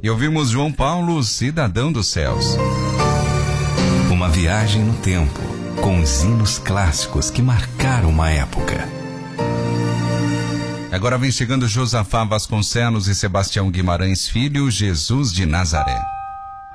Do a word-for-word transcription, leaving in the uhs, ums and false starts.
E ouvimos João Paulo, Cidadão dos Céus. Uma viagem no tempo, com os hinos clássicos que marcaram uma época. Agora vem chegando Josafá Vasconcelos e Sebastião Guimarães Filho, Jesus de Nazaré.